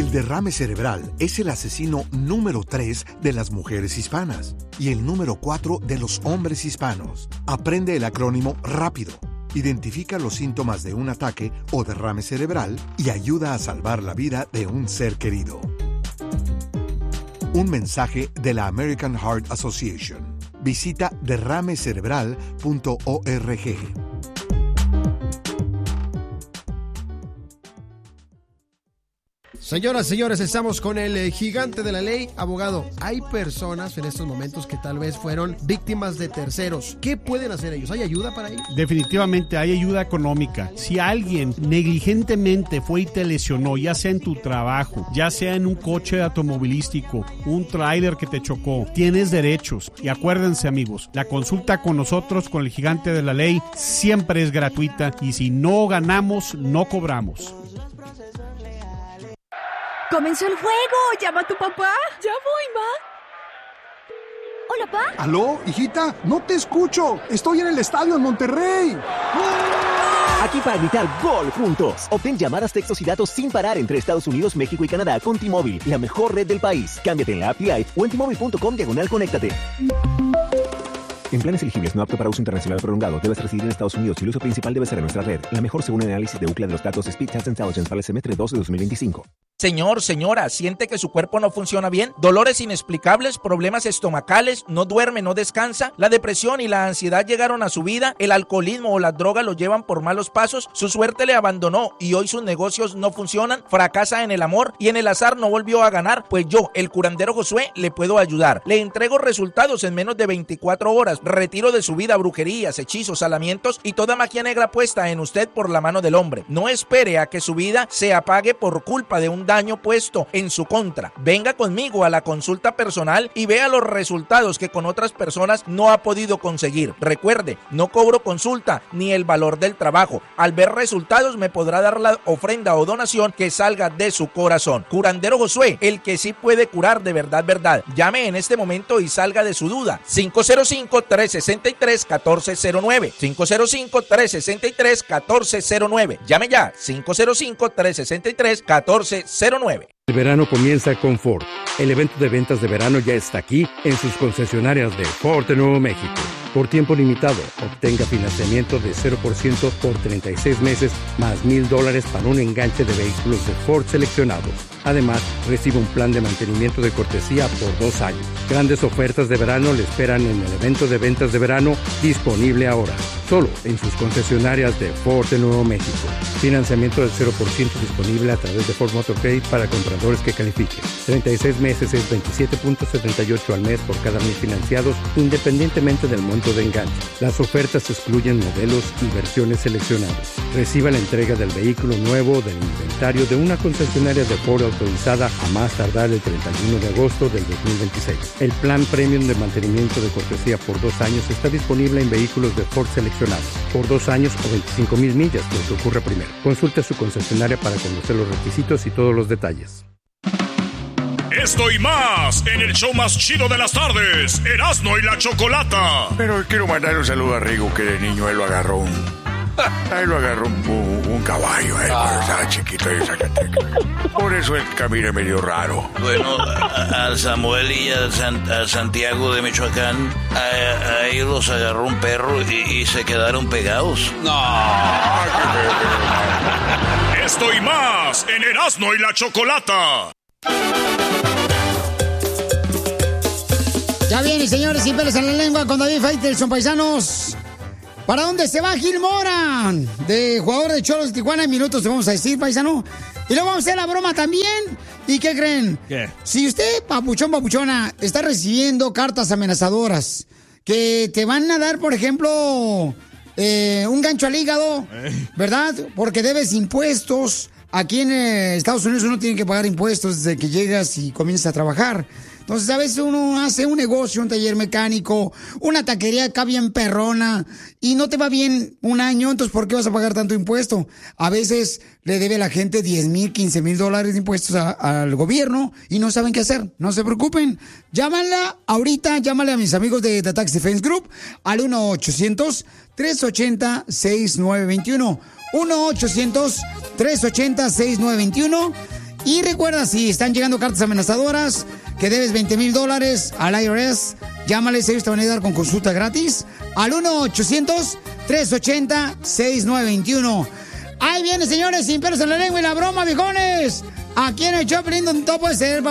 El derrame cerebral es el asesino número 3 de las mujeres hispanas y el número 4 de los hombres hispanos. Aprende el acrónimo rápido. Identifica los síntomas de un ataque o derrame cerebral y ayuda a salvar la vida de un ser querido. Un mensaje de la American Heart Association. Visita derramecerebral.org. Señoras, señores, estamos con el gigante de la ley, abogado. Hay personas en estos momentos que tal vez fueron víctimas de terceros. ¿Qué pueden hacer ellos? ¿Hay ayuda para ellos? Definitivamente hay ayuda económica. Si alguien negligentemente fue y te lesionó, ya sea en tu trabajo, ya sea en un coche automovilístico, un tráiler que te chocó, tienes derechos. Y acuérdense, amigos, la consulta con nosotros, con el gigante de la ley, siempre es gratuita y si no ganamos, no cobramos. ¡Comenzó el juego! ¡Llama a tu papá! ¡Ya voy, ma! Hola, pa. ¿Aló, hijita? No te escucho. Estoy en el estadio en Monterrey. Aquí para gritar gol juntos. Obtén llamadas, textos y datos sin parar entre Estados Unidos, México y Canadá con T-Mobile, la mejor red del país. Cámbiate en la app Live o en T-Mobile.com/conéctate. En planes elegibles no apto para uso internacional prolongado, debes residir en Estados Unidos y el uso principal debe ser en nuestra red. La mejor según el análisis de Ookla de los datos Speed Test Intelligence para el semestre 2 de 2025. Señor, señora, ¿siente que su cuerpo no funciona bien? ¿Dolores inexplicables? ¿Problemas estomacales? ¿No duerme, no descansa? ¿La depresión y la ansiedad llegaron a su vida? ¿El alcoholismo o las drogas lo llevan por malos pasos? ¿Su suerte le abandonó y hoy sus negocios no funcionan? ¿Fracasa en el amor y en el azar no volvió a ganar? Pues yo, el curandero Josué, le puedo ayudar. Le entrego resultados en menos de 24 horas. Retiro de su vida brujerías, hechizos, salamientos y toda magia negra puesta en usted por la mano del hombre. No espere a que su vida se apague por culpa de un daño puesto en su contra. Venga conmigo a la consulta personal y vea los resultados que con otras personas no ha podido conseguir. Recuerde, no cobro consulta ni el valor del trabajo. Al ver resultados me podrá dar la ofrenda o donación que salga de su corazón. Curandero Josué, el que sí puede curar de verdad, verdad. Llame en este momento y salga de su duda. 505-363-1409. 505-363-1409. Llame ya. 505-363-1409. El verano comienza con Ford. El evento de ventas de verano ya está aquí en sus concesionarias de Ford de Nuevo México. Por tiempo limitado, obtenga financiamiento de 0% por 36 meses más $1,000 para un enganche de vehículos de Ford seleccionados. Además, recibe un plan de mantenimiento de cortesía por 2 años. Grandes ofertas de verano le esperan en el evento de ventas de verano disponible ahora. Solo en sus concesionarias de Ford de Nuevo México. Financiamiento del 0% disponible a través de Ford Motor Credit para compradores que califiquen. 36 meses es 27.78 al mes por cada 1,000 financiados, independientemente del monto de enganche. Las ofertas excluyen modelos y versiones seleccionadas. Reciba la entrega del vehículo nuevo del inventario de una concesionaria de Ford autorizada a más tardar el 31 de agosto del 2026. El plan premium de mantenimiento de cortesía por 2 años está disponible en vehículos de Ford seleccionados por 2 años o 25,000 millas, lo que ocurre primero. Consulte a su concesionaria para conocer los requisitos y todos los detalles. Esto y más en el show más chido de las tardes, Erasmo y la Chocolata. Pero quiero mandar un saludo a Rigo, que de niño él lo agarró un caballo, cuando estaba chiquito en Zacatecas. Por eso él camina medio raro. Bueno, al Samuel y a Santiago de Michoacán, a ellos los agarró un perro y se quedaron pegados. ¡No! Esto y más en Erasmo y la Chocolata. Ya viene, señores, sin pelos en la lengua con David Faitelson, paisanos. ¿Para dónde se va Gil Mora? De jugador de Cholos de Tijuana, en minutos te vamos a decir, paisano. Y luego vamos a hacer la broma también. ¿Y qué creen? ¿Qué? Si usted, papuchona, está recibiendo cartas amenazadoras que te van a dar, por ejemplo, un gancho al hígado, ¿verdad? Porque debes impuestos. Aquí en Estados Unidos uno tiene que pagar impuestos desde que llegas y comienzas a trabajar. Entonces, a veces uno hace un negocio, un taller mecánico, una taquería acá bien perrona, y no te va bien un año, entonces, ¿por qué vas a pagar tanto impuesto? A veces le debe la gente $10,000, $15,000 de impuestos al gobierno y no saben qué hacer. No se preocupen. Llámale a mis amigos de The Tax Defense Group al 1-800-380-6921. 1-800-380-6921. Y recuerda, si están llegando cartas amenazadoras, que debes $20,000 al IRS, llámales, ellos te van a ayudar con consulta gratis al 1-800-380-6921. Ahí viene, señores, sin pelos en la lengua y la broma, viejones. Aquí en el Choplin, donde todo puede ser.